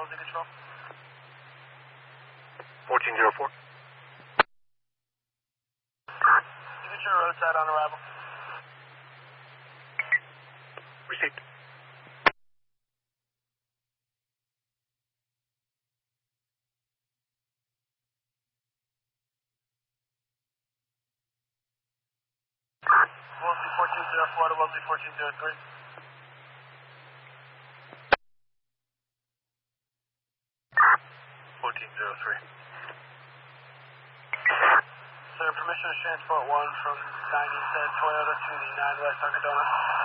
Wellesley Control. 1404. Signature roadside on arrival. Received. Wellesley 1404 to Wellesley 1403. 1403. Sir, permission to transport one from 90 said Toyota to the 9 West Arcadona.